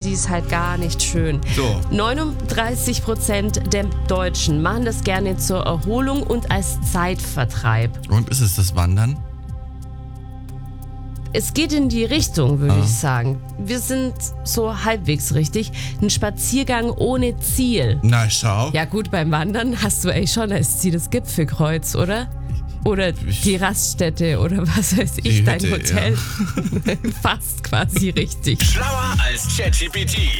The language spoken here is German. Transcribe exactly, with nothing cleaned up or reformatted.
sie ist halt gar nicht schön. So. neununddreißig Prozent der Deutschen machen das gerne zur Erholung und als Zeitvertreib. Und ist es das Wandern? Es geht in die Richtung, würde Ah. ich sagen. Wir sind so halbwegs richtig. Ein Spaziergang ohne Ziel. Na, schau. Ja gut, beim Wandern hast du ey schon als Ziel das Gipfelkreuz, oder? Oder die Raststätte oder was weiß ich, Die dein Hütte, Hotel. Fast quasi richtig. Schlauer als ChatGPT.